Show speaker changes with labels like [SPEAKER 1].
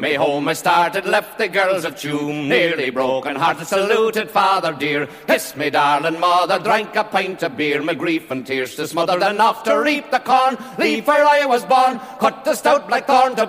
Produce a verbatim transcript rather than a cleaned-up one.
[SPEAKER 1] Me home I started, left the girls of Tuam, nearly broken hearted, saluted father dear. Kissed me darling mother, drank a pint of beer, my grief and tears to smother, then off to reap the corn, leave where I was born, cut the stout black thorn to